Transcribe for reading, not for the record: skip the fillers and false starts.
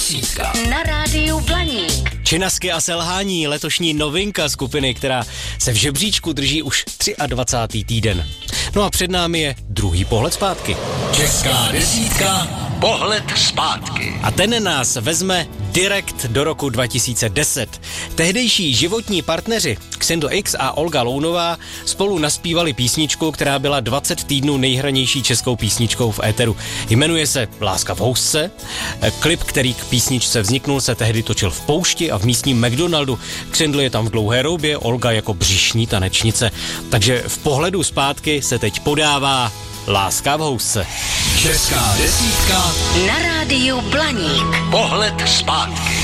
desítka na rádiu Blaník. Činasky a selhání, letošní novinka skupiny, která se v žebříčku drží už 23. týden. No a před námi je druhý pohled zpátky. Česká desítka, pohled zpátky. A ten nás vezme direkt do roku 2010. Tehdejší životní partneři Xindl X a Olga Lounová spolu naspívali písničku, která byla 20 týdnů nejhranější českou písničkou v éteru. Jmenuje se Láska v housce. Klip, který k písničce vzniknul, se tehdy točil v poušti a v místním McDonaldu. Xindl je tam v dlouhé roubě, Olga jako břišní tanečnice. Takže v pohledu zpátky se teď podává Láska v housce. Česká desítka na rádiu Blaník. Pohled zpátky.